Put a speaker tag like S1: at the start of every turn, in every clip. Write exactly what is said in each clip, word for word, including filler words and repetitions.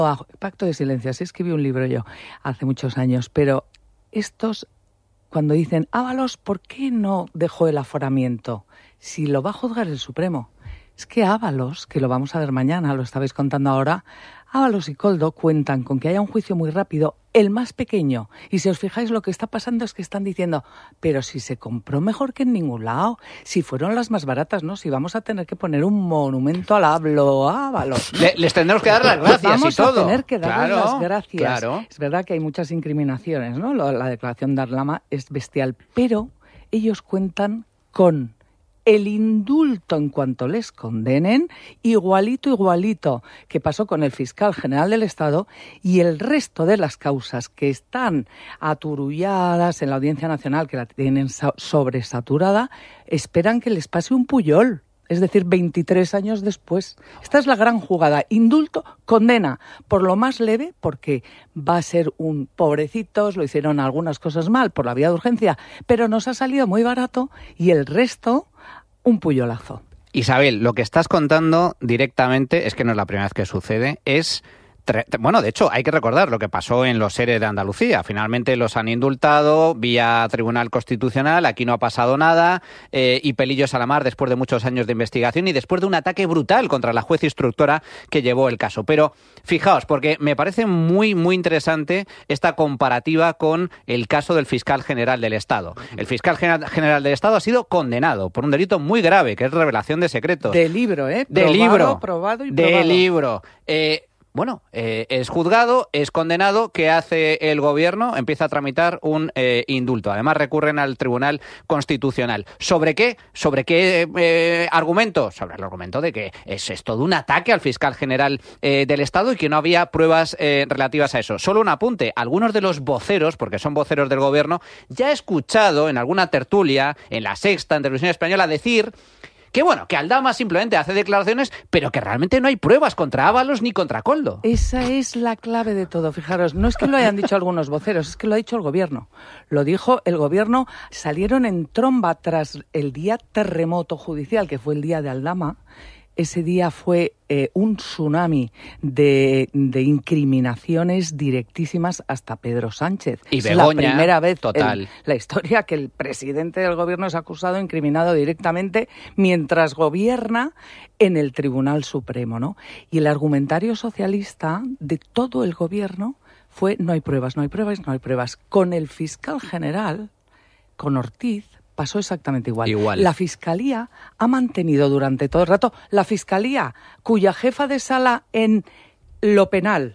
S1: Pacto de silencio, así escribí un libro yo hace muchos años, pero estos, cuando dicen, Ábalos, ¿por qué no dejó el aforamiento? Si lo va a juzgar el Supremo. Es que Ábalos, que lo vamos a ver mañana, lo estabais contando ahora, Ábalos y Koldo cuentan con que haya un juicio muy rápido, el más pequeño. Y si os fijáis, lo que está pasando es que están diciendo, pero si se compró mejor que en ningún lado, si fueron las más baratas, ¿no? Si vamos a tener que poner un monumento al hablo Ábalos, ¿no?
S2: Le, les tendremos que dar las gracias
S1: vamos
S2: y todo.
S1: Vamos a tener que darles
S2: claro,
S1: las gracias.
S2: Claro.
S1: Es verdad que hay muchas incriminaciones, ¿no? La declaración de Arlama es bestial, pero ellos cuentan con el indulto en cuanto les condenen, igualito, igualito que pasó con el fiscal general del Estado, y el resto de las causas que están aturulladas en la Audiencia Nacional, que la tienen sobresaturada, esperan que les pase un Puyol. Es decir, veintitrés años después. Esta es la gran jugada. Indulto, condena, por lo más leve, porque va a ser un pobrecitos, lo hicieron algunas cosas mal por la vía de urgencia, pero nos ha salido muy barato, y el resto, un puyolazo.
S2: Isabel, lo que estás contando directamente, es que no es la primera vez que sucede, es... Bueno, de hecho, hay que recordar lo que pasó en los ERE de Andalucía. Finalmente los han indultado vía Tribunal Constitucional, aquí no ha pasado nada, eh, y pelillos a la mar después de muchos años de investigación y después de un ataque brutal contra la juez instructora que llevó el caso. Pero fijaos, porque me parece muy, muy interesante esta comparativa con el caso del fiscal general del Estado. El fiscal general del Estado ha sido condenado por un delito muy grave, que es revelación de secretos.
S1: De libro, ¿eh?
S2: De
S1: probado,
S2: libro.
S1: Probado y probado.
S2: De libro. Eh... Bueno, eh, es juzgado, es condenado. ¿Qué hace el gobierno? Empieza a tramitar un eh, indulto. Además, recurren al Tribunal Constitucional. ¿Sobre qué? ¿Sobre qué eh, argumento? Sobre el argumento de que es, es todo un ataque al fiscal general eh, del Estado y que no había pruebas eh, relativas a eso. Solo un apunte. Algunos de los voceros, porque son voceros del gobierno, ya he escuchado en alguna tertulia, en La Sexta, en Televisión Española, decir que bueno, que Aldama simplemente hace declaraciones, pero que realmente no hay pruebas contra Ábalos ni contra Koldo.
S1: Esa es la clave de todo, fijaros. No es que lo hayan dicho algunos voceros, es que lo ha dicho el gobierno. Lo dijo el gobierno, salieron en tromba tras el día terremoto judicial, que fue el día de Aldama. Ese día fue eh, un tsunami de, de incriminaciones directísimas hasta Pedro Sánchez.
S2: Y
S1: es
S2: Begoña,
S1: la primera vez
S2: total.
S1: en la historia que el presidente del gobierno es acusado, incriminado directamente, mientras gobierna en el Tribunal Supremo, ¿no? Y el argumentario socialista de todo el gobierno fue no hay pruebas, no hay pruebas, no hay pruebas. Con el fiscal general, con Ortiz, pasó exactamente igual.
S2: igual.
S1: La Fiscalía ha mantenido durante todo el rato, la Fiscalía, cuya jefa de sala en lo penal,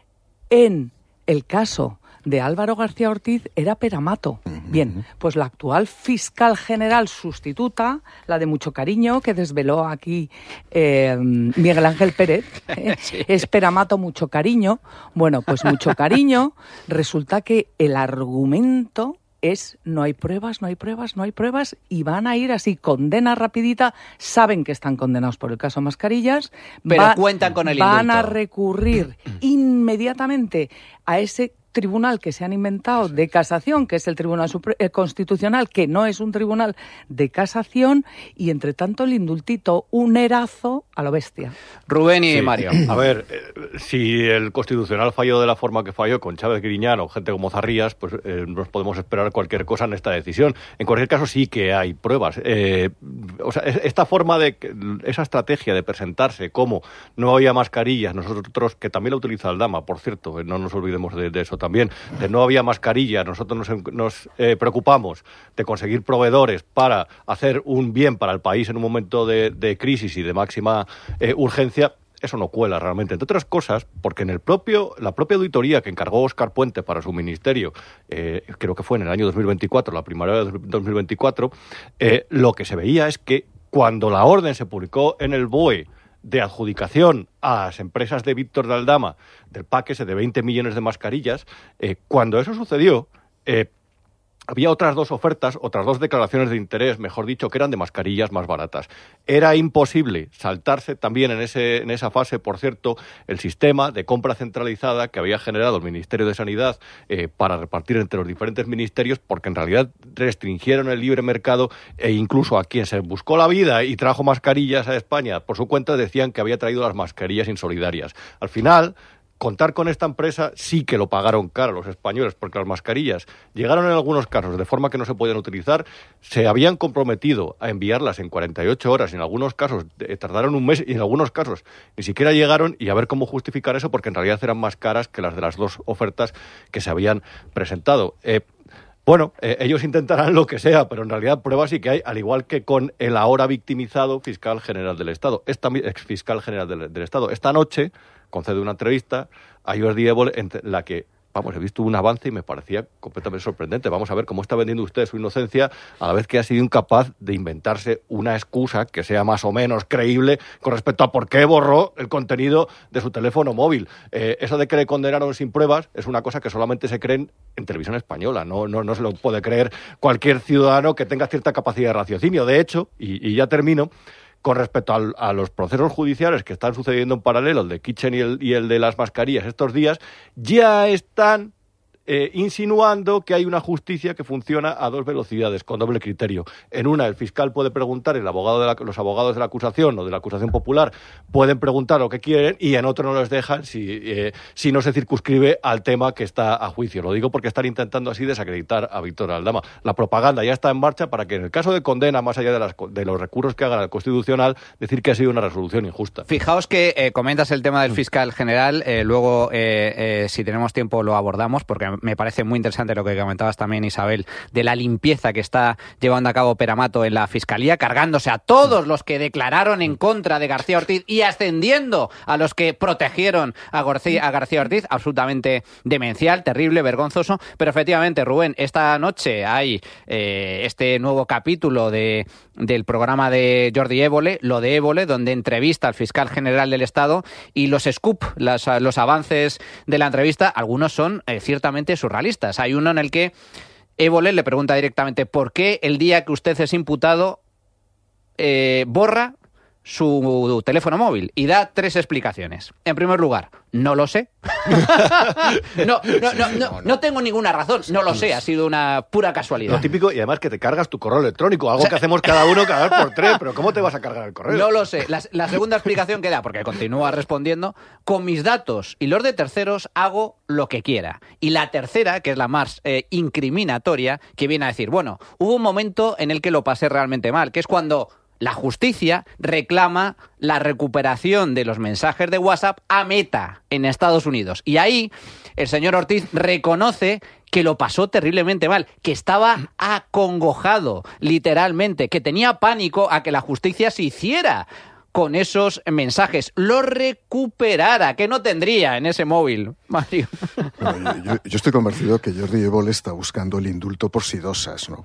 S1: en el caso de Álvaro García Ortiz, era Peramato. Uh-huh. Bien, pues la actual fiscal general sustituta, la de mucho cariño, que desveló aquí eh, Miguel Ángel Pérez, eh, sí. es Peramato mucho cariño. Bueno, pues mucho cariño, resulta que el argumento es no hay pruebas, no hay pruebas, no hay pruebas, y van a ir así, condena rapidita, saben que están condenados por el caso Mascarillas,
S2: pero
S1: va,
S2: cuentan con el
S1: van
S2: indulto.
S1: a recurrir inmediatamente a ese tribunal que se han inventado de casación, que es el Tribunal Supre- eh, Constitucional, que no es un tribunal de casación, y entre tanto el indultito, un erazo a lo bestia.
S2: Rubén y
S3: sí.
S2: Mario.
S3: A ver, eh, si el Constitucional falló de la forma que falló con Chávez Griñán o gente como Zarrías, pues eh, nos podemos esperar cualquier cosa en esta decisión. En cualquier caso sí que hay pruebas. Eh, o sea, esta forma de, esa estrategia de presentarse como no había mascarillas, nosotros, que también la utiliza Aldama, por cierto, no nos olvidemos de, de eso también, de no había mascarillas, nosotros nos, nos eh, preocupamos de conseguir proveedores para hacer un bien para el país en un momento de, de crisis y de máxima eh, urgencia. Eso no cuela realmente, entre otras cosas, porque en el propio la propia auditoría que encargó Óscar Puente para su ministerio, eh, creo que fue en el año dos mil veinticuatro, la primavera de dos mil veinticuatro, eh, lo que se veía es que cuando la orden se publicó en el B O E de adjudicación a las empresas de Víctor de Aldama del pack ese de veinte millones de mascarillas, eh, cuando eso sucedió, eh, había otras dos ofertas, otras dos declaraciones de interés, mejor dicho, que eran de mascarillas más baratas. Era imposible saltarse también en ese en esa fase, por cierto, el sistema de compra centralizada que había generado el Ministerio de Sanidad eh, para repartir entre los diferentes ministerios, porque en realidad restringieron el libre mercado e incluso a quien se buscó la vida y trajo mascarillas a España por su cuenta decían que había traído las mascarillas insolidarias. Al final, contar con esta empresa sí que lo pagaron caro los españoles, porque las mascarillas llegaron en algunos casos de forma que no se podían utilizar, se habían comprometido a enviarlas en cuarenta y ocho horas, y en algunos casos eh, tardaron un mes, y en algunos casos ni siquiera llegaron, y a ver cómo justificar eso, porque en realidad eran más caras que las de las dos ofertas que se habían presentado. Eh, Bueno, eh, ellos intentarán lo que sea, pero en realidad pruebas sí que hay, al igual que con el ahora victimizado fiscal general del Estado, esta ex fiscal general del, del Estado. Esta noche concede una entrevista a Jordi Évole en la que, vamos, he visto un avance y me parecía completamente sorprendente. Vamos a ver cómo está vendiendo usted su inocencia a la vez que ha sido incapaz de inventarse una excusa que sea más o menos creíble con respecto a por qué borró el contenido de su teléfono móvil. Eh, eso de que le condenaron sin pruebas es una cosa que solamente se creen en televisión española. No, no, no se lo puede creer cualquier ciudadano que tenga cierta capacidad de raciocinio. De hecho, y, y ya termino, con respecto a, a los procesos judiciales que están sucediendo en paralelo, el de Kitchen y el, y el de las mascarillas estos días, ya están eh, insinuando que hay una justicia que funciona a dos velocidades, con doble criterio. En una, el fiscal puede preguntar, el abogado de la, los abogados de la acusación o de la acusación popular pueden preguntar lo que quieren, y en otro no les dejan si, eh, si no se circunscribe al tema que está a juicio. Lo digo porque están intentando así desacreditar a Víctor Aldama. La propaganda ya está en marcha para que en el caso de condena, más allá de, las, de los recursos que hagan al Constitucional, decir que ha sido una resolución injusta.
S2: Fijaos que eh, comentas el tema del fiscal general, eh, luego eh, eh, si tenemos tiempo lo abordamos, porque me parece muy interesante lo que comentabas también, Isabel, de la limpieza que está llevando a cabo Peramato en la Fiscalía, cargándose a todos los que declararon en contra de García Ortiz y ascendiendo a los que protegieron a García, a García Ortiz. Absolutamente demencial, terrible, vergonzoso. Pero efectivamente, Rubén, esta noche hay eh, este nuevo capítulo de, del programa de Jordi Évole, lo de Évole, donde entrevista al fiscal general del Estado, y los scoop, las, los avances de la entrevista, algunos son eh, ciertamente surrealistas. Hay uno en el que Évole le pregunta directamente por qué el día que usted es imputado eh, borra su teléfono móvil, y da tres explicaciones. En primer lugar, no lo sé. no, no, no, no, no tengo ninguna razón. No lo sé, ha sido una pura casualidad.
S3: Lo típico, y además que te cargas tu correo electrónico, algo o sea, que hacemos cada uno cada vez por tres, pero ¿cómo te vas a cargar el correo?
S2: No lo sé. La, la segunda explicación que da, porque continúa respondiendo, con mis datos y los de terceros hago lo que quiera. Y la tercera, que es la más eh, incriminatoria, que viene a decir, bueno, hubo un momento en el que lo pasé realmente mal, que es cuando la justicia reclama la recuperación de los mensajes de WhatsApp a Meta en Estados Unidos. Y ahí el señor Ortiz reconoce que lo pasó terriblemente mal, que estaba acongojado, literalmente, que tenía pánico a que la justicia se hiciera con esos mensajes, lo recuperara, que no tendría en ese móvil, Mario.
S4: Bueno, yo, yo estoy convencido que Jordi Évole está buscando el indulto por sidosas, ¿no?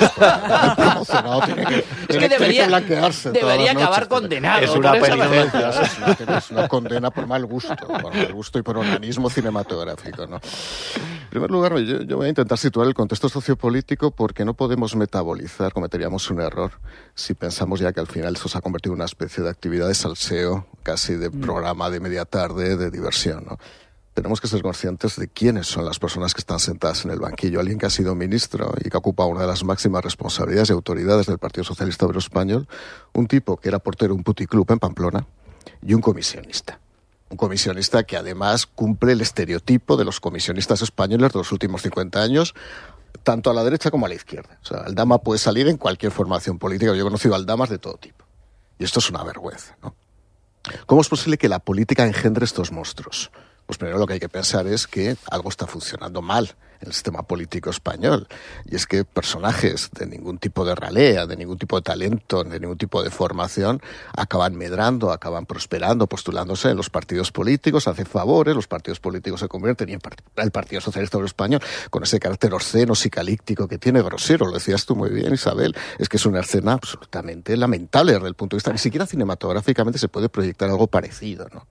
S2: Tiene que, es que tiene, debería, tiene que debería acabar condenado.
S3: Es una penitencia.
S4: Es una, es una condena por mal gusto, por mal gusto y por organismo cinematográfico, ¿no? En primer lugar, yo, yo voy a intentar situar el contexto sociopolítico, porque no podemos metabolizar, cometeríamos un error si pensamos ya que al final eso se ha convertido en una especie de actividad de salseo, casi de programa de media tarde, de diversión, ¿no? Tenemos que ser conscientes de quiénes son las personas que están sentadas en el banquillo. Alguien que ha sido ministro y que ha ocupado una de las máximas responsabilidades y autoridades del Partido Socialista Obrero Español, un tipo que era portero de un puticlub en Pamplona, y un comisionista. Un comisionista que además cumple el estereotipo de los comisionistas españoles de los últimos cincuenta años, tanto a la derecha como a la izquierda. O sea, Aldama puede salir en cualquier formación política. Yo he conocido Aldamas de todo tipo. Y esto es una vergüenza, ¿no? ¿Cómo es posible que la política engendre estos monstruos? Pues primero lo que hay que pensar es que algo está funcionando mal en el sistema político español. Y es que personajes de ningún tipo de ralea, de ningún tipo de talento, de ningún tipo de formación, acaban medrando, acaban prosperando, postulándose en los partidos políticos, hacen favores, los partidos políticos se convierten, y en particular el Partido Socialista Obrero Español, con ese carácter obsceno, psicalíptico que tiene, grosero, lo decías tú muy bien, Isabel, es que es una escena absolutamente lamentable desde el punto de vista, ni siquiera cinematográficamente se puede proyectar algo parecido, ¿no?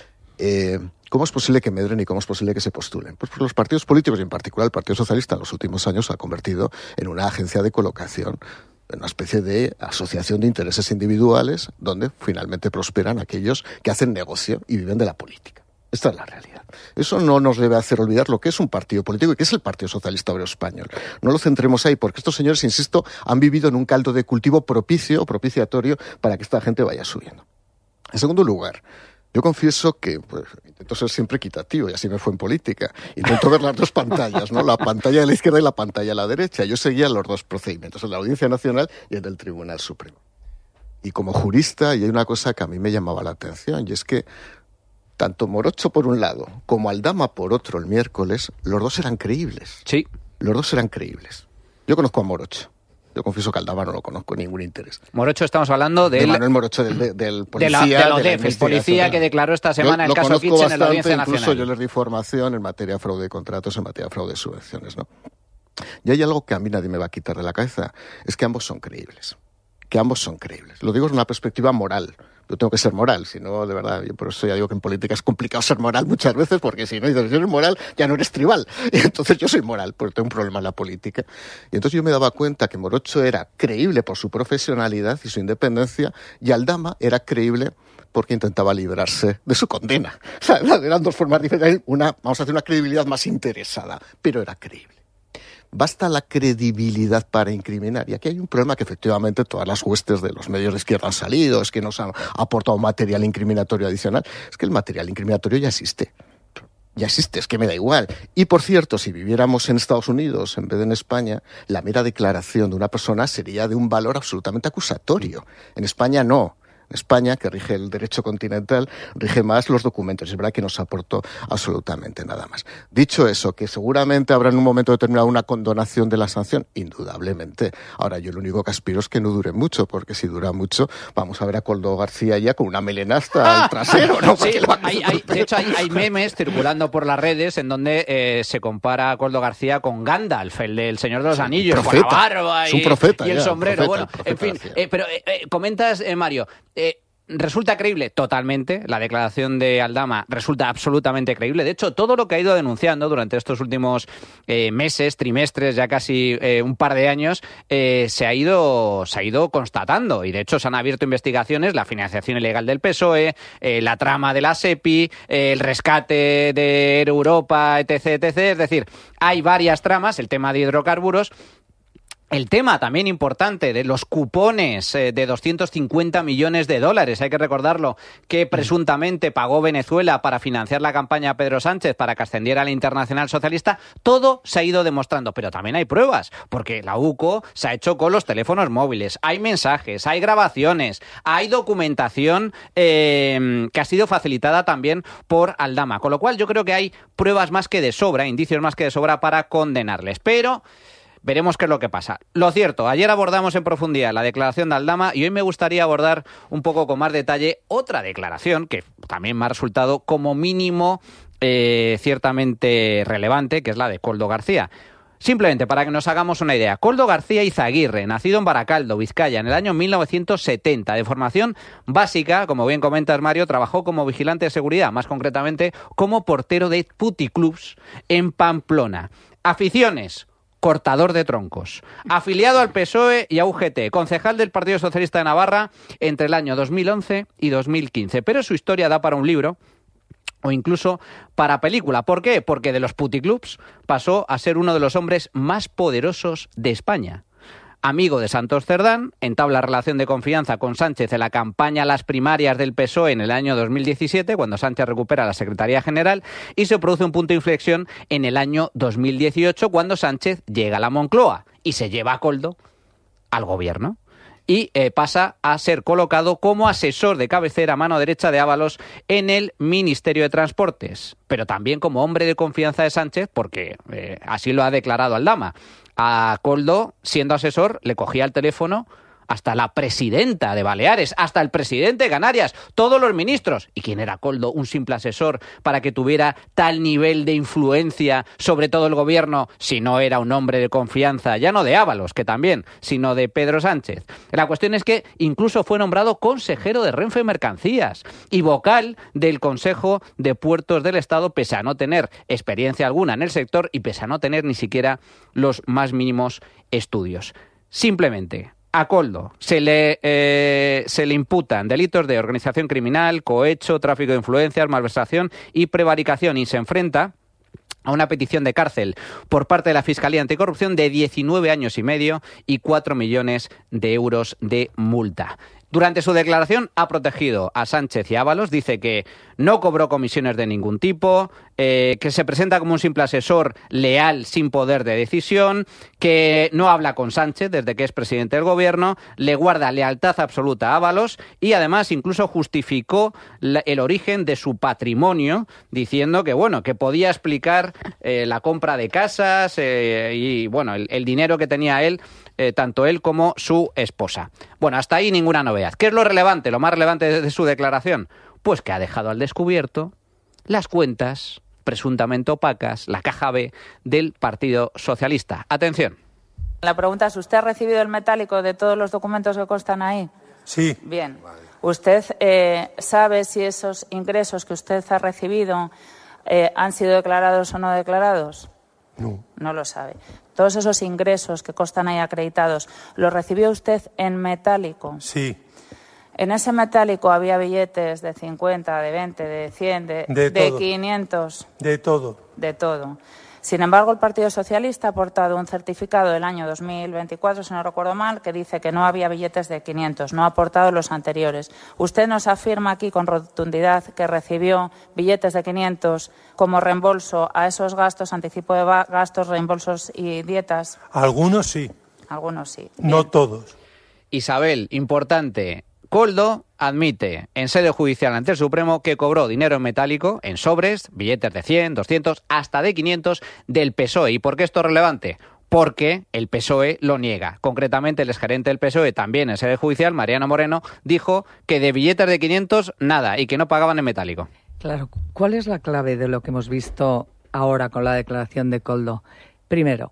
S4: Eh, ¿Cómo es posible que medren y cómo es posible que se postulen? Pues porque los partidos políticos, y en particular el Partido Socialista, en los últimos años se ha convertido en una agencia de colocación, en una especie de asociación de intereses individuales, donde finalmente prosperan aquellos que hacen negocio y viven de la política. Esta es la realidad. Eso no nos debe hacer olvidar lo que es un partido político y que es el Partido Socialista Obrero Español. No lo centremos ahí, porque estos señores, insisto, han vivido en un caldo de cultivo propicio o propiciatorio para que esta gente vaya subiendo. En segundo lugar, Yo confieso que pues, intento ser siempre equitativo, y así me fue en política. Intento ver las dos pantallas, ¿no? La pantalla de la izquierda y la pantalla de la derecha. Yo seguía los dos procedimientos, el de la Audiencia Nacional y el del Tribunal Supremo. Y como jurista, y hay una cosa que a mí me llamaba la atención, y es que tanto Morocho por un lado, como Aldama por otro el miércoles, los dos eran creíbles.
S2: Sí.
S4: Los dos eran creíbles. Yo conozco a Morocho. Yo confieso que Aldama no lo conozco, ningún interés.
S2: Morocho, estamos hablando
S4: de
S2: del...
S4: Manuel Morocho, del, del policía...
S2: De, la, de la O D E
S4: de
S2: F, el policía que declaró esta semana
S4: yo
S2: el caso Kitchen
S4: bastante,
S2: en la Audiencia Nacional.
S4: Incluso yo les di formación en materia de fraude de contratos, en materia de fraude de subvenciones, ¿no? Y hay algo que a mí nadie me va a quitar de la cabeza, es que ambos son creíbles. Que ambos son creíbles. Lo digo desde una perspectiva moral. Yo tengo que ser moral, si no, de verdad, yo por eso ya digo que en política es complicado ser moral muchas veces, porque si no dices, si eres moral, ya no eres tribal. Y entonces yo soy moral, porque tengo un problema en la política. Y entonces yo me daba cuenta que Morocho era creíble por su profesionalidad y su independencia, y Aldama era creíble porque intentaba librarse de su condena. O sea, eran dos formas diferentes. Una, vamos a hacer una credibilidad más interesada, pero era creíble. ¿Basta la credibilidad para incriminar? Y aquí hay un problema que efectivamente todas las huestes de los medios de izquierda han salido, es que nos han aportado material incriminatorio adicional. Es que el material incriminatorio ya existe. Ya existe, es que me da igual. Y por cierto, si viviéramos en Estados Unidos en vez de en España, la mera declaración de una persona sería de un valor absolutamente acusatorio. En España no. En España, que rige el derecho continental, rige más los documentos. Es verdad que no se aportó absolutamente nada más. Dicho eso, que seguramente habrá en un momento determinado una condonación de la sanción, indudablemente. Ahora, yo lo único que aspiro es que no dure mucho, porque si dura mucho, vamos a ver a Koldo García ya con una melena hasta el trasero, ¿no?
S2: Sí, hay, hay, de hecho, hay, hay memes circulando por las redes en donde eh, se compara a Koldo García con Gandalf, el del Señor de los Anillos,
S4: profeta,
S2: con la barba y,
S4: es un profeta,
S2: y el
S4: ya,
S2: sombrero.
S4: profeta,
S2: bueno,
S4: profeta,
S2: en fin, eh, pero eh, eh, comentas, eh, Mario... Eh, ¿Resulta creíble? Totalmente. La declaración de Aldama resulta absolutamente creíble. De hecho, todo lo que ha ido denunciando durante estos últimos eh, meses, trimestres, ya casi eh, un par de años, eh, se ha ido se ha ido constatando. Y de hecho se han abierto investigaciones, la financiación ilegal del P S O E, eh, la trama de la SEPI, eh, el rescate de Europa, etc, etcétera. Es decir, hay varias tramas, el tema de hidrocarburos. El tema también importante de los cupones eh, de doscientos cincuenta millones de dólares, hay que recordarlo, que presuntamente pagó Venezuela para financiar la campaña a Pedro Sánchez para que ascendiera a la Internacional Socialista, todo se ha ido demostrando, pero también hay pruebas, porque la U C O se ha hecho con los teléfonos móviles, hay mensajes, hay grabaciones, hay documentación eh, que ha sido facilitada también por Aldama, con lo cual yo creo que hay pruebas más que de sobra, indicios más que de sobra para condenarles, pero... veremos qué es lo que pasa. Lo cierto, ayer abordamos en profundidad la declaración de Aldama y hoy me gustaría abordar un poco con más detalle otra declaración que también me ha resultado como mínimo eh, ciertamente relevante, que es la de Koldo García. Simplemente para que nos hagamos una idea, Koldo García Izaguirre, nacido en Baracaldo, Vizcaya, en el año mil novecientos setenta, de formación básica, como bien comentas Mario, trabajó como vigilante de seguridad, más concretamente como portero de puticlubs en Pamplona. Aficiones: cortador de troncos. Afiliado al P S O E y a U G T, concejal del Partido Socialista de Navarra entre el año dos mil once y dos mil quince. Pero su historia da para un libro o incluso para película. ¿Por qué? Porque de los puticlubs pasó a ser uno de los hombres más poderosos de España. Amigo de Santos Cerdán, entabla relación de confianza con Sánchez en la campaña a las primarias del P S O E en el año dos mil diecisiete, cuando Sánchez recupera la Secretaría General, y se produce un punto de inflexión en el año dos mil dieciocho, cuando Sánchez llega a la Moncloa y se lleva a Koldo al gobierno. Y eh, pasa a ser colocado como asesor de cabecera, mano derecha de Ábalos, en el Ministerio de Transportes, pero también como hombre de confianza de Sánchez, porque eh, así lo ha declarado Aldama. A Koldo, siendo asesor, le cogía el teléfono hasta la presidenta de Baleares, hasta el presidente de Canarias, todos los ministros. ¿Y quién era Koldo? Un simple asesor para que tuviera tal nivel de influencia sobre todo el gobierno, si no era un hombre de confianza, ya no de Ábalos, que también, sino de Pedro Sánchez. La cuestión es que incluso fue nombrado consejero de Renfe Mercancías y vocal del Consejo de Puertos del Estado, pese a no tener experiencia alguna en el sector y pese a no tener ni siquiera los más mínimos estudios. Simplemente, a Koldo se le, eh, se le imputan delitos de organización criminal, cohecho, tráfico de influencias, malversación y prevaricación, y se enfrenta a una petición de cárcel por parte de la Fiscalía Anticorrupción de diecinueve años y medio y cuatro millones de euros de multa. Durante su declaración ha protegido a Sánchez y Ábalos, dice que no cobró comisiones de ningún tipo, eh, que se presenta como un simple asesor leal sin poder de decisión, que no habla con Sánchez desde que es presidente del gobierno, le guarda lealtad absoluta a Ábalos y además incluso justificó la, el origen de su patrimonio diciendo que bueno que podía explicar eh, la compra de casas eh, y bueno el, el dinero que tenía él, eh, tanto él como su esposa. Bueno, hasta ahí ninguna novedad. ¿Qué es lo relevante, lo más relevante de, de su declaración? Pues que ha dejado al descubierto las cuentas presuntamente opacas, la caja B del Partido Socialista. Atención.
S5: La pregunta es, ¿usted ha recibido el metálico de todos los documentos que constan ahí?
S6: Sí.
S5: Bien. ¿Usted eh, sabe si esos ingresos que usted ha recibido eh, han sido declarados o no declarados?
S6: No.
S5: No lo sabe. Todos esos ingresos que constan ahí acreditados, ¿los recibió usted en metálico?
S6: Sí.
S5: En ese metálico había billetes de cincuenta, de veinte, de cien, de,
S6: de,
S5: de
S6: todo.
S5: quinientos.
S6: De todo.
S5: De todo. Sin embargo, el Partido Socialista ha aportado un certificado del año dos mil veinticuatro, si no recuerdo mal, que dice que no había billetes de quinientos, no ha aportado los anteriores. Usted nos afirma aquí con rotundidad que recibió billetes de quinientos como reembolso a esos gastos, anticipo de gastos, reembolsos y dietas.
S6: Algunos sí.
S5: Algunos sí.
S6: No
S5: Bien.
S6: todos.
S2: Isabel, importante. Koldo admite en sede judicial ante el Supremo que cobró dinero en metálico, en sobres, billetes de cien, doscientos, hasta de quinientos del P S O E. ¿Y por qué esto es relevante? Porque el P S O E lo niega. Concretamente, el exgerente del P S O E, también en sede judicial, Mariano Moreno, dijo que de billetes de quinientos nada y que no pagaban en metálico.
S1: Claro, ¿cuál es la clave de lo que hemos visto ahora con la declaración de Koldo? Primero,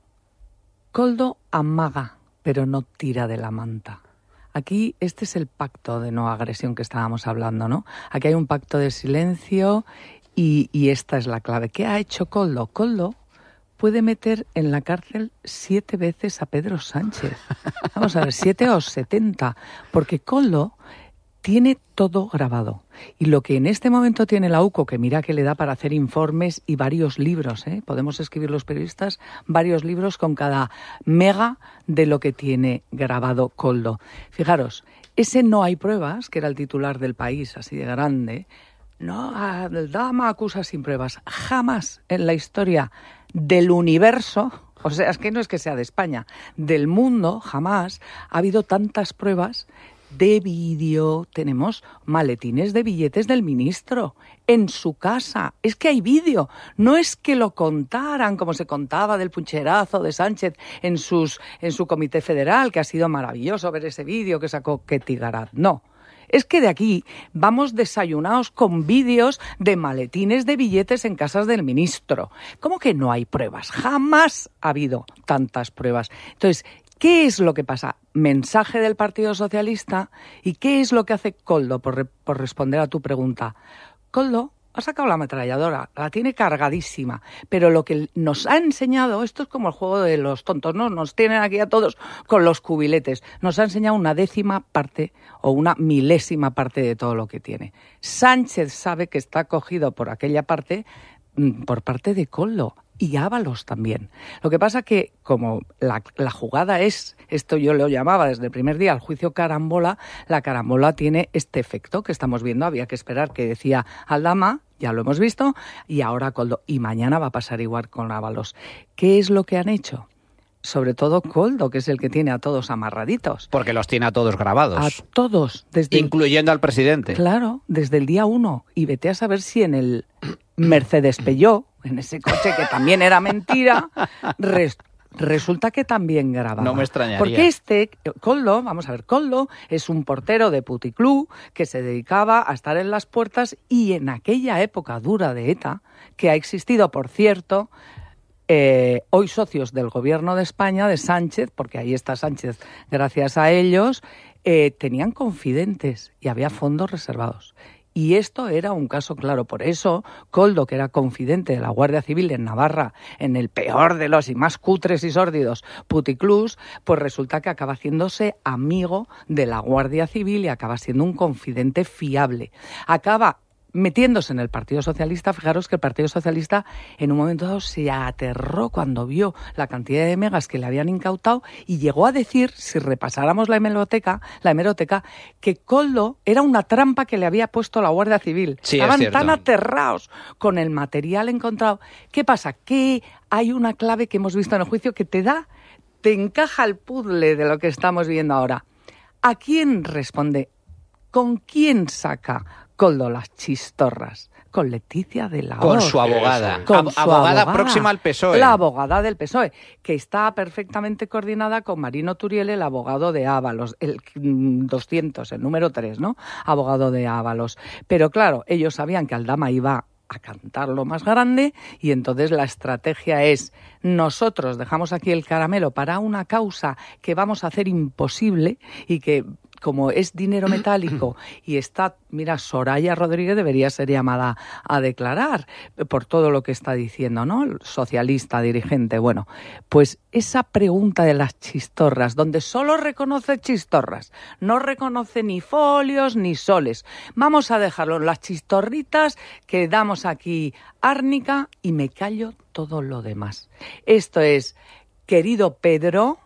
S1: Koldo amaga, pero no tira de la manta. Aquí este es el pacto de no agresión que estábamos hablando, ¿no? Aquí hay un pacto de silencio y, y esta es la clave. ¿Qué ha hecho Koldo? Koldo puede meter en la cárcel siete veces a Pedro Sánchez. Vamos a ver, siete o setenta, porque Koldo tiene todo grabado. Y lo que en este momento tiene la U C O, que mira que le da para hacer informes y varios libros, ¿eh? Podemos escribir los periodistas varios libros con cada mega de lo que tiene grabado Koldo. Fijaros, ese no hay pruebas, que era el titular del País, así de grande. No, Aldama acusa sin pruebas. Jamás en la historia del universo, o sea, es que no es que sea de España, del mundo, jamás ha habido tantas pruebas de vídeo. Tenemos maletines de billetes del ministro en su casa. Es que hay vídeo. No es que lo contaran como se contaba del pucherazo de Sánchez en, sus, en su comité federal, que ha sido maravilloso ver ese vídeo que sacó Ketty Garat. No. Es que de aquí vamos desayunados con vídeos de maletines de billetes en casas del ministro. ¿Cómo que no hay pruebas? Jamás ha habido tantas pruebas. Entonces, ¿qué es lo que pasa? Mensaje del Partido Socialista. ¿Y qué es lo que hace Koldo, por, re, por responder a tu pregunta? Koldo ha sacado la ametralladora, la tiene cargadísima, pero lo que nos ha enseñado, esto es como el juego de los tontos, ¿no? Nos tienen aquí a todos con los cubiletes. Nos ha enseñado una décima parte o una milésima parte de todo lo que tiene. Sánchez sabe que está cogido por aquella parte, por parte de Koldo. Y Ábalos también. Lo que pasa que, como la, la jugada es, esto yo lo llamaba desde el primer día, el juicio carambola, la carambola tiene este efecto que estamos viendo. Había que esperar, que decía Aldama, ya lo hemos visto, y ahora Koldo. Y mañana va a pasar igual con Ábalos. ¿Qué es lo que han hecho? Sobre todo Koldo, que es el que tiene a todos amarraditos.
S2: Porque los tiene a todos grabados.
S1: A todos. Desde
S2: incluyendo al presidente.
S1: Claro, desde el día uno. Y vete a saber si en el Mercedes Peugeot, en ese coche que también era mentira, res, resulta que también grababa.
S2: No me extrañaría.
S1: Porque este, Koldo, vamos a ver, Koldo es un portero de puticlub que se dedicaba a estar en las puertas y en aquella época dura de ETA, que ha existido, por cierto, Eh, hoy socios del gobierno de España, de Sánchez, porque ahí está Sánchez gracias a ellos, eh, tenían confidentes y había fondos reservados. Y esto era un caso claro. Por eso, Koldo, que era confidente de la Guardia Civil en Navarra, en el peor de los y más cutres y sórdidos puticlús, pues resulta que acaba haciéndose amigo de la Guardia Civil y acaba siendo un confidente fiable. Acaba metiéndose en el Partido Socialista. Fijaros que el Partido Socialista en un momento dado se aterró cuando vio la cantidad de megas que le habían incautado y llegó a decir, si repasáramos la hemeroteca, la hemeroteca, que Koldo era una trampa que le había puesto la Guardia Civil.
S2: Sí,
S1: Estaban
S2: es
S1: tan aterrados con el material encontrado. ¿Qué pasa? Que hay una clave que hemos visto en el juicio que te da, te encaja el puzzle de lo que estamos viendo ahora. ¿A quién responde? ¿Con quién saca Koldo las chistorras? Con Leticia de la Hoz.
S2: Con su abogada.
S1: Con
S2: Ab-
S1: su
S2: abogada,
S1: abogada
S2: próxima al P S O E.
S1: La abogada del P S O E, que está perfectamente coordinada con Marino Turiel, el abogado de Ábalos, el doscientos, el número tres, ¿no? Abogado de Ábalos. Pero claro, ellos sabían que Aldama iba a cantar lo más grande y entonces la estrategia es: nosotros dejamos aquí el caramelo para una causa que vamos a hacer imposible y que, como es dinero metálico y está, mira, Soraya Rodríguez debería ser llamada a declarar por todo lo que está diciendo, ¿no? Socialista, dirigente. Bueno, pues esa pregunta de las chistorras, donde solo reconoce chistorras, no reconoce ni folios ni soles. Vamos a dejarlo en las chistorritas que damos aquí árnica y me callo todo lo demás. Esto es, querido Pedro,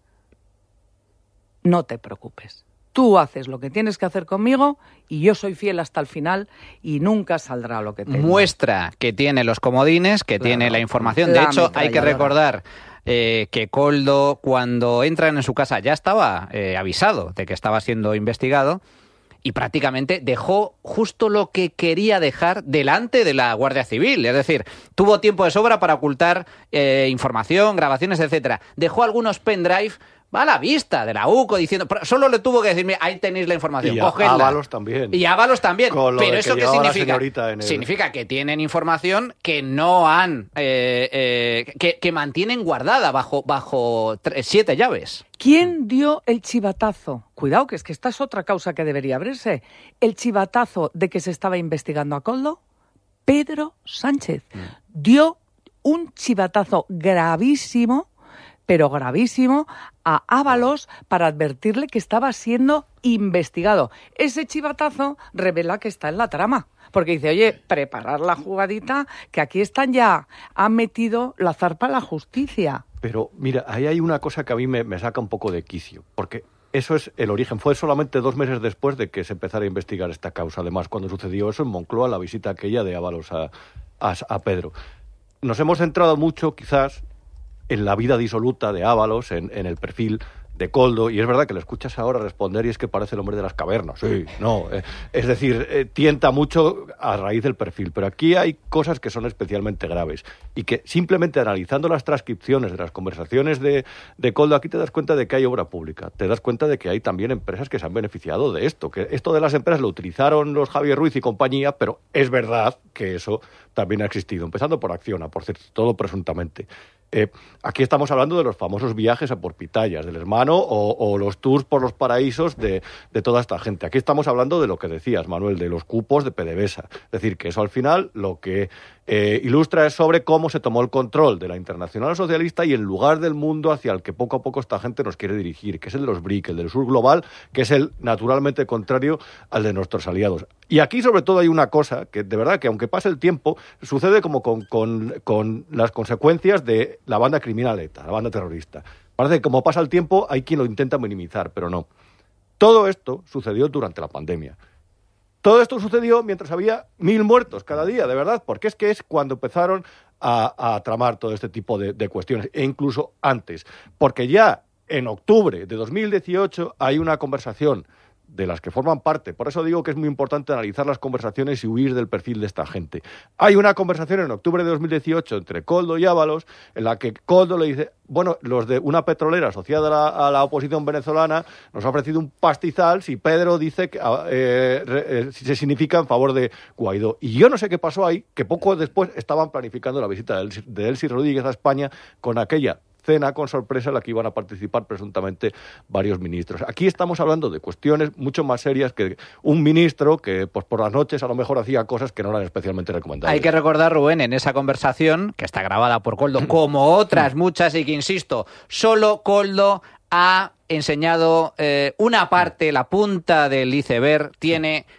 S1: no te preocupes. Tú haces lo que tienes que hacer conmigo y yo soy fiel hasta el final y nunca saldrá lo que tengo.
S2: Muestra que tiene los comodines, que
S1: Claro.
S2: tiene la información. De
S1: La
S2: hecho, hay que
S1: ametralladora.
S2: recordar eh, que Koldo, cuando entran en su casa, ya estaba eh, avisado de que estaba siendo investigado y prácticamente dejó justo lo que quería dejar delante de la Guardia Civil. Es decir, tuvo tiempo de sobra para ocultar eh, información, grabaciones, etcétera. Dejó algunos pendrive a la vista de la U C O diciendo, solo le tuvo que decir, mira, ahí tenéis la información,
S3: Y a
S2: cogedla.
S3: Ábalos también.
S2: Y a Ábalos también.
S3: Con lo
S2: Pero
S3: de
S2: eso
S3: que
S2: qué
S3: llevaba la
S2: significa?
S3: señorita en el-
S2: Significa que tienen información que no han, eh, eh, que, que mantienen guardada bajo, bajo tre- siete llaves.
S1: ¿Quién dio el chivatazo? Cuidado, que es que esta es otra causa que debería abrirse. El chivatazo de que se estaba investigando a Koldo, Pedro Sánchez. Dio un chivatazo gravísimo, pero gravísimo, a Ábalos para advertirle que estaba siendo investigado. Ese chivatazo revela que está en la trama, porque dice, oye, preparar la jugadita, que aquí están ya, han metido la zarpa a la justicia.
S3: Pero mira, ahí hay una cosa que a mí me, me saca un poco de quicio, porque eso es el origen. Fue solamente dos meses después de que se empezara a investigar esta causa. Además, cuando sucedió eso en Moncloa, la visita aquella de Ábalos a, a, a Pedro. Nos hemos centrado mucho, quizás, en la vida disoluta de Ábalos, en, en el perfil de Koldo, y es verdad que le escuchas ahora responder y es que parece el hombre de las cavernas. Sí, no. Eh, es decir, eh, tienta mucho a raíz del perfil, pero aquí hay cosas que son especialmente graves y que simplemente analizando las transcripciones de las conversaciones de, de Koldo, aquí te das cuenta de que hay obra pública, te das cuenta de que hay también empresas que se han beneficiado de esto, que esto de las empresas lo utilizaron los Javier Ruiz y compañía, pero es verdad que eso también ha existido, empezando por Acciona, por cierto, todo presuntamente. Eh, aquí estamos hablando de los famosos viajes a por pitayas del hermano o, o los tours por los paraísos de, de toda esta gente. Aquí estamos hablando de lo que decías, Manuel, de los cupos de PDVSA. Es decir, que eso al final lo que eh, ilustra es sobre cómo se tomó el control de la Internacional Socialista y el lugar del mundo hacia el que poco a poco esta gente nos quiere dirigir, que es el de los B R I C, el del sur global, que es el naturalmente contrario al de nuestros aliados. Y aquí sobre todo hay una cosa que de verdad que aunque pase el tiempo, sucede como con, con, con las consecuencias de la banda criminal ETA, la banda terrorista. Parece que como pasa el tiempo hay quien lo intenta minimizar, pero no. Todo esto sucedió durante la pandemia. Todo esto sucedió mientras había mil muertos cada día, de verdad, porque es que es cuando empezaron a, a tramar todo este tipo de, de cuestiones, e incluso antes, porque ya en octubre de dos mil dieciocho hay una conversación de las que forman parte. Por eso digo que es muy importante analizar las conversaciones y huir del perfil de esta gente. Hay una conversación en octubre de dos mil dieciocho entre Koldo y Ábalos, en la que Koldo le dice, bueno, los de una petrolera asociada a la, a la oposición venezolana nos ha ofrecido un pastizal si Pedro dice que eh, eh, si se significa en favor de Guaidó. Y yo no sé qué pasó ahí, que poco después estaban planificando la visita de Elsi, de Elsi Rodríguez a España con aquella cena con sorpresa en la que iban a participar presuntamente varios ministros. Aquí estamos hablando de cuestiones mucho más serias que un ministro que pues, por las noches a lo mejor hacía cosas que no eran especialmente recomendables.
S2: Hay que recordar, Rubén, en esa conversación, que está grabada por Koldo, como otras muchas, y que, insisto, solo Koldo ha enseñado eh, una parte, la punta del iceberg, tiene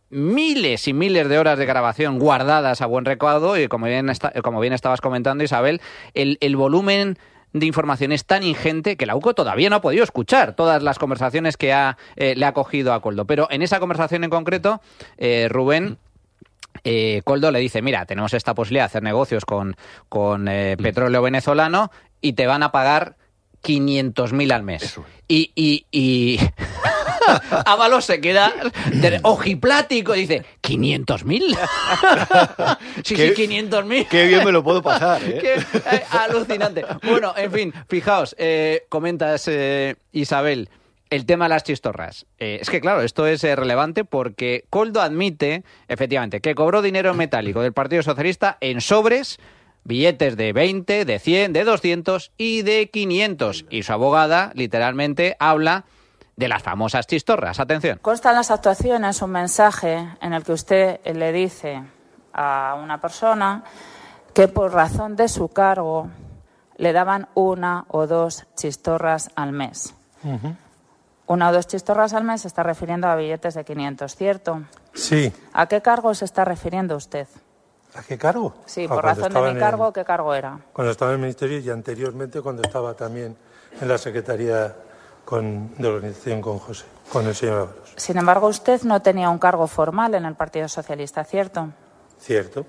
S2: miles y miles de horas de grabación guardadas a buen recaudo y como bien, está, como bien estabas comentando, Isabel, el, el volumen de información es tan ingente que la U C O todavía no ha podido escuchar todas las conversaciones que ha, eh, le ha cogido a Koldo. Pero en esa conversación en concreto, eh, Rubén... Eh, Koldo le dice, mira, tenemos esta posibilidad de hacer negocios con, con eh, petróleo venezolano y te van a pagar quinientos mil al mes. Eso. Y... y, y... Ábalos se queda ojiplático y dice, ¿quinientos mil? Sí, sí, quinientos mil.
S3: Qué bien me lo puedo pasar, ¿eh?
S2: Qué, eh, alucinante. Bueno, en fin, fijaos, eh, comentas, eh, Isabel, el tema de las chistorras. Eh, es que, claro, esto es eh, relevante porque Koldo admite, efectivamente, que cobró dinero metálico del Partido Socialista en sobres, billetes de veinte, de cien, de doscientos y de quinientos. Y su abogada, literalmente, habla de las famosas chistorras. Atención.
S5: Consta en las actuaciones un mensaje en el que usted le dice a una persona que por razón de su cargo le daban una o dos chistorras al mes. Uh-huh. Una o dos chistorras al mes se está refiriendo a billetes de quinientos, ¿cierto?
S6: Sí.
S5: ¿A qué cargo se está refiriendo usted?
S6: ¿A qué cargo?
S5: Sí,
S6: ah,
S5: por razón de mi cargo, el... ¿qué cargo era?
S6: Cuando estaba en el Ministerio y anteriormente cuando estaba también en la Secretaría con, de Organización con José, con el señor Ábalos.
S5: Sin embargo, usted no tenía un cargo formal en el Partido Socialista, ¿cierto?
S6: Cierto.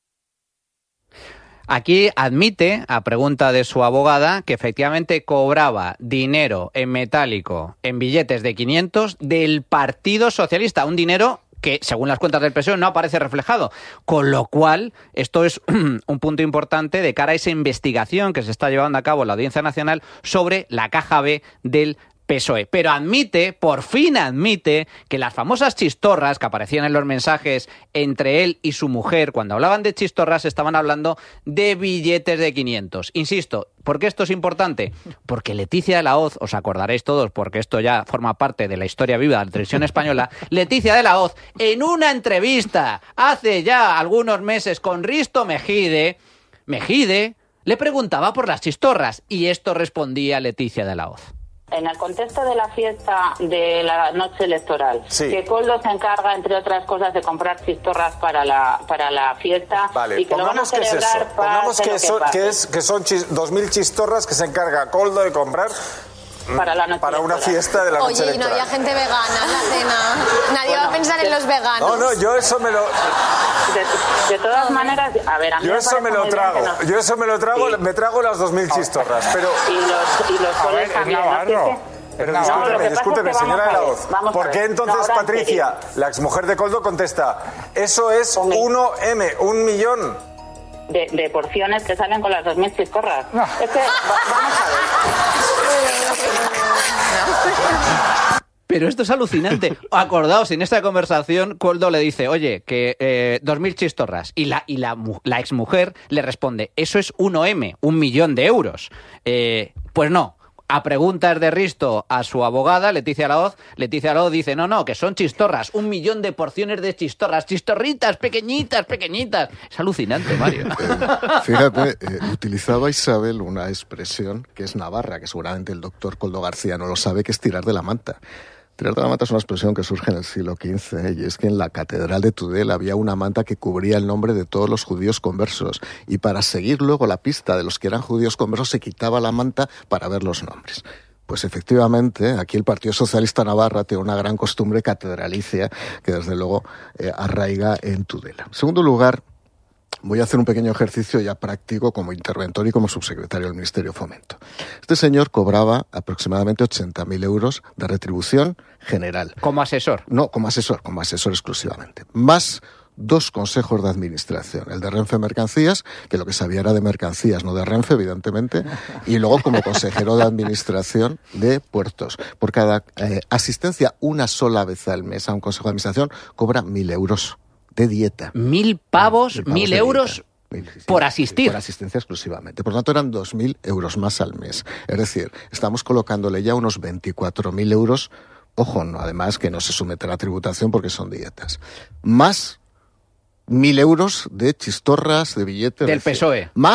S2: Aquí admite, a pregunta de su abogada, que efectivamente cobraba dinero en metálico, en billetes de quinientos, del Partido Socialista, un dinero que, según las cuentas del P S O E, no aparece reflejado. Con lo cual, esto es un punto importante de cara a esa investigación que se está llevando a cabo en la Audiencia Nacional sobre la caja B del P S O E. Pero admite, por fin admite, que las famosas chistorras que aparecían en los mensajes entre él y su mujer, cuando hablaban de chistorras, estaban hablando de billetes de quinientos. Insisto, ¿por qué esto es importante? Porque Leticia de la Hoz, os acordaréis todos, porque esto ya forma parte de la historia viva de la televisión española, Leticia de la Hoz, en una entrevista hace ya algunos meses con Risto Mejide, Mejide le preguntaba por las chistorras y esto respondía Leticia de la Hoz.
S7: En el contexto de la fiesta de la noche electoral, sí, que Koldo se encarga, entre otras cosas, de comprar chistorras para la para la fiesta,
S8: vale,
S7: y que lo van a celebrar,
S8: es pongamos que, so, que, es, que son dos mil chistorras que se encarga Koldo de comprar
S7: para, la noche
S8: para una fiesta de la noche
S9: Oye,
S8: electoral.
S9: Oye, y no había gente vegana en la cena. Nadie bueno, va a pensar en los veganos.
S8: No, no, yo eso me lo...
S7: De, de todas maneras, a ver, a mí
S8: yo
S7: me
S8: eso me lo trago. No... Yo eso me lo trago, sí, me trago las dos mil chistorras, pero...
S7: Y los, y los soles también, ¿no?
S8: Pero discúlpeme, discúlpeme, señora de la Hoz. ¿Por qué entonces no, Patricia, la exmujer de Koldo, contesta, eso es uno eme, un millón?
S7: De, de porciones que salen con las dos mil chistorras. No. Es que, va, vamos a ver.
S2: Pero esto es alucinante. Acordaos, en esta conversación, Koldo le dice, oye, que eh, dos mil chistorras. Y la, y la, la exmujer le responde, eso es uno eme, un millón de euros. Eh, pues no. A preguntas de Risto a su abogada, Leticia de la Hoz, Leticia de la Hoz dice, no, no, que son chistorras, un millón de porciones de chistorras, chistorritas, pequeñitas, pequeñitas. Es alucinante, Mario.
S4: Eh, fíjate, eh, utilizaba Isabel una expresión que es navarra, que seguramente el doctor Koldo García no lo sabe, que es tirar de la manta. Tirar de la manta es una expresión que surge en el siglo quince, y es que en la catedral de Tudela había una manta que cubría el nombre de todos los judíos conversos, y para seguir luego la pista de los que eran judíos conversos se quitaba la manta para ver los nombres. Pues efectivamente, aquí el Partido Socialista Navarra tiene una gran costumbre catedralicia que desde luego eh, arraiga en Tudela. En segundo lugar, voy a hacer un pequeño ejercicio ya práctico como interventor y como subsecretario del Ministerio de Fomento. Este señor cobraba aproximadamente ochenta mil euros de retribución general.
S2: ¿Como asesor?
S4: No, como asesor, como asesor exclusivamente. Más dos consejos de administración. El de Renfe Mercancías, que lo que sabía era de mercancías, no de Renfe, evidentemente, y luego como consejero de administración de puertos. Por cada eh, asistencia una sola vez al mes a un consejo de administración, cobra mil euros. De dieta.
S2: Mil pavos, mil, mil euros mil, sí, sí, por asistir.
S4: Sí, por asistencia exclusivamente. Por lo tanto, eran dos mil euros más al mes. Es decir, estamos colocándole ya unos veinticuatro mil euros. Ojo, no, además que no se somete a la tributación porque son dietas. Más mil euros de chistorras, de billetes.
S2: Del P S O E.
S4: Más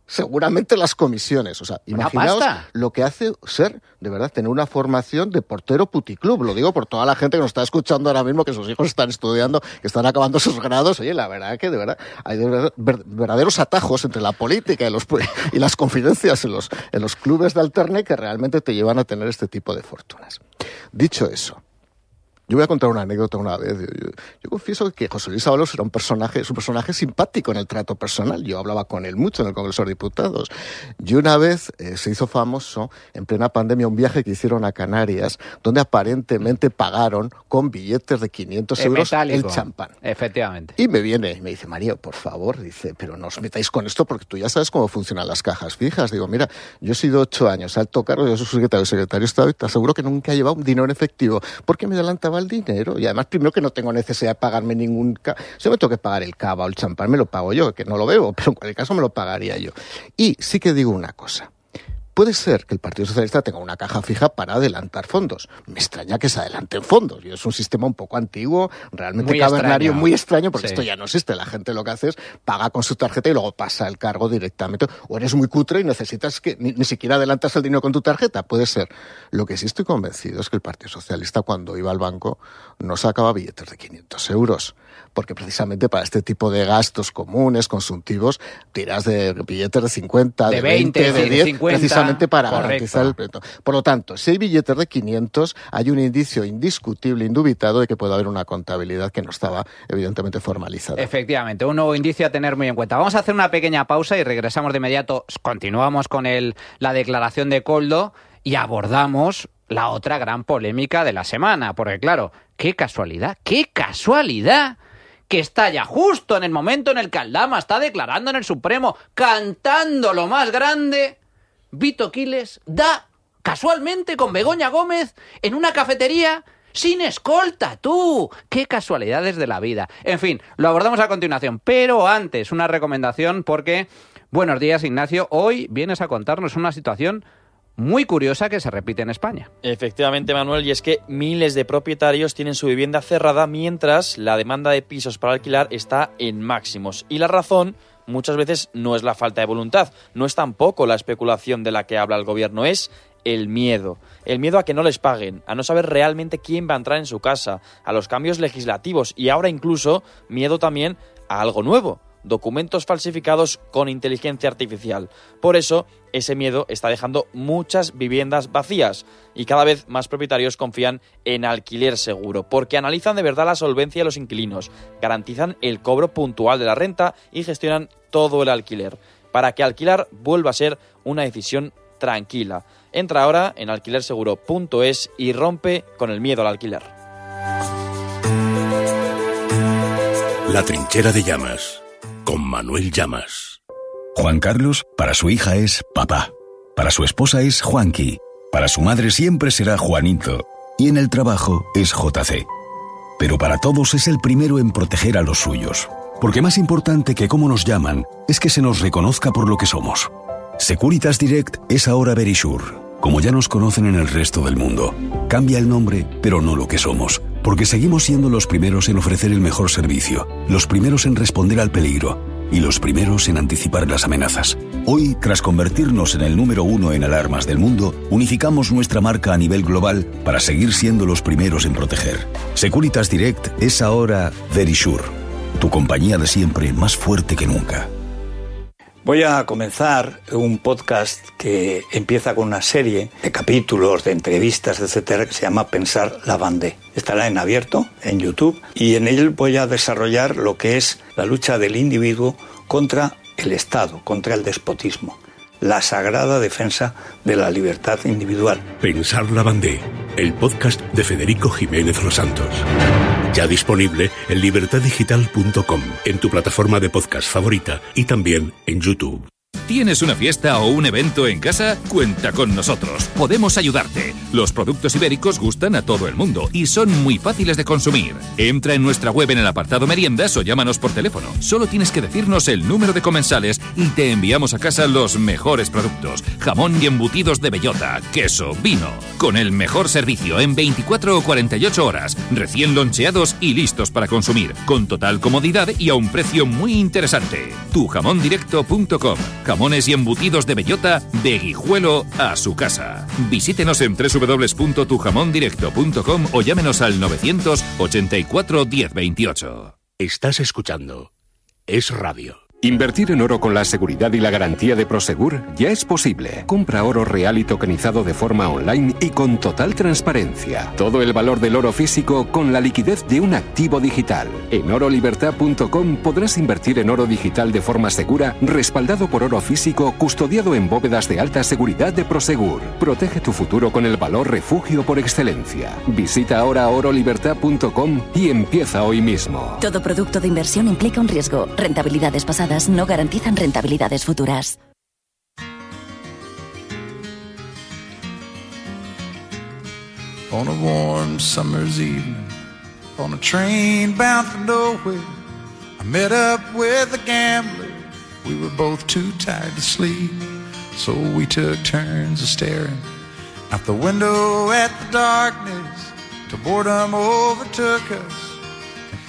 S4: seguramente las comisiones. O sea, imaginaos lo que hace ser, de verdad, tener una formación de portero puticlub. Lo digo por toda la gente que nos está escuchando ahora mismo, que sus hijos están estudiando, que están acabando sus grados. Oye, la verdad que de verdad hay de verdad, ver, verdaderos atajos entre la política y, los, y las confidencias en los, en los clubes de alterne que realmente te llevan a tener este tipo de fortunas. Dicho eso, yo voy a contar una anécdota una vez. Yo, yo, yo confieso que José Luis Ábalos era un personaje, es un personaje simpático en el trato personal. Yo hablaba con él mucho en el Congreso de Diputados. Y una vez eh, se hizo famoso, en plena pandemia, un viaje que hicieron a Canarias, donde aparentemente pagaron con billetes de quinientos euros
S2: metálico,
S4: el champán.
S2: Efectivamente.
S4: Y me viene y me dice, Mario, por favor, dice, pero no os metáis con esto porque tú ya sabes cómo funcionan las cajas fijas. Digo, mira, yo he sido ocho años alto cargo, yo soy secretario, secretario de Estado, y te aseguro que nunca he llevado un dinero en efectivo porque me adelantaba el dinero, y además primero que no tengo necesidad de pagarme ningún ca... si me tengo que pagar el cava o el champán me lo pago yo, que no lo bebo, pero en cualquier caso me lo pagaría yo. Y sí que digo una cosa, puede ser que el Partido Socialista tenga una caja fija para adelantar fondos. Me extraña que se adelanten fondos. Y es un sistema un poco antiguo, realmente muy cavernario, extraño. muy extraño, porque sí. Esto ya no existe. La gente lo que hace es paga con su tarjeta y luego pasa el cargo directamente. O eres muy cutre y necesitas que ni, ni siquiera adelantas el dinero con tu tarjeta. Puede ser. Lo que sí estoy convencido es que el Partido Socialista, cuando iba al banco, no sacaba billetes de quinientos euros. Porque precisamente para este tipo de gastos comunes, consultivos, tiras de billetes de cincuenta, de, de veinte, veinte, de diez, cincuenta, precisamente para correcto. Garantizar el precio. Por lo tanto, si hay billetes de quinientos, hay un indicio indiscutible, indubitado, de que puede haber una contabilidad que no estaba evidentemente formalizada.
S2: Efectivamente, un nuevo indicio a tener muy en cuenta. Vamos a hacer una pequeña pausa y regresamos de inmediato. Continuamos con el, la declaración de Koldo y abordamos la otra gran polémica de la semana. Porque claro, qué casualidad, qué casualidad que está ya justo en el momento en el que Aldama está declarando en el Supremo, cantando lo más grande, Vito Quiles da casualmente con Begoña Gómez en una cafetería sin escolta, tú. ¡Qué casualidades de la vida! En fin, lo abordamos a continuación, pero antes una recomendación porque, buenos días Ignacio, hoy vienes a contarnos una situación muy curiosa que se repite en España.
S10: Efectivamente, Manuel, y es que miles de propietarios tienen su vivienda cerrada mientras la demanda de pisos para alquilar está en máximos. Y la razón muchas veces no es la falta de voluntad, no es tampoco la especulación de la que habla el gobierno, es el miedo. El miedo a que no les paguen, a no saber realmente quién va a entrar en su casa, a los cambios legislativos y ahora incluso miedo también a algo nuevo. Documentos falsificados con inteligencia artificial. Por eso, ese miedo está dejando muchas viviendas vacías y cada vez más propietarios confían en alquiler seguro, porque analizan de verdad la solvencia de los inquilinos, garantizan el cobro puntual de la renta y gestionan todo el alquiler, para que alquilar vuelva a ser una decisión tranquila. Entra ahora en alquiler seguro punto es y rompe con el miedo al alquiler.
S11: La trinchera de Llamas, con Manuel Llamas.
S12: Juan Carlos, para su hija es papá. Para su esposa es Juanqui. Para su madre siempre será Juanito. Y en el trabajo es J C. Pero para todos es el primero en proteger a los suyos. Porque más importante que cómo nos llaman es que se nos reconozca por lo que somos. Securitas Direct es ahora Verisure, como ya nos conocen en el resto del mundo. Cambia el nombre, pero no lo que somos, porque seguimos siendo los primeros en ofrecer el mejor servicio, los primeros en responder al peligro y los primeros en anticipar las amenazas. Hoy, tras convertirnos en el número uno en alarmas del mundo, unificamos nuestra marca a nivel global para seguir siendo los primeros en proteger. Securitas Direct es ahora Verisure, tu compañía de siempre más fuerte que nunca.
S13: Voy a comenzar un podcast que empieza con una serie de capítulos, de entrevistas, etcétera, que se llama Pensar la Vendée. Estará en abierto, en YouTube, y en él voy a desarrollar lo que es la lucha del individuo contra el Estado, contra el despotismo. La sagrada defensa de la libertad individual.
S11: Pensar la Vendée, el podcast de Federico Jiménez Los Santos. Ya disponible en libertad digital punto com, en tu plataforma de podcast favorita y también en YouTube.
S14: ¿Tienes una fiesta o un evento en casa? Cuenta con nosotros. Podemos ayudarte. Los productos ibéricos gustan a todo el mundo y son muy fáciles de consumir. Entra en nuestra web en el apartado meriendas o llámanos por teléfono. Solo tienes que decirnos el número de comensales y te enviamos a casa los mejores productos. Jamón y embutidos de bellota, queso, vino. Con el mejor servicio en veinticuatro o cuarenta y ocho horas. Recién loncheados y listos para consumir. Con total comodidad y a un precio muy interesante. tu jamón directo punto com. jamones y embutidos de bellota de Guijuelo a su casa. Visítenos en doble u doble u doble u punto tu jamón directo punto com o llámenos al novecientos ochenta y cuatro diez veintiocho.
S11: Estás escuchando Es Radio. Invertir en oro con la seguridad y la garantía de Prosegur ya es posible. Compra oro real y tokenizado de forma online y con total transparencia. Todo el valor del oro físico con la liquidez de un activo digital. En oro libertad punto com podrás invertir en oro digital de forma segura, respaldado por oro físico, custodiado en bóvedas de alta seguridad de Prosegur. Protege tu futuro con el valor refugio por excelencia. Visita ahora oro libertad punto com y empieza hoy mismo.
S15: Todo producto de inversión implica un riesgo. Rentabilidades pasadas no garantizan rentabilidades futuras.
S16: On a warm summer's evening, on a train bound for nowhere, I met up with a gambler. We were both too tired to sleep, so we took turns of staring out the window at the darkness till boredom overtook us.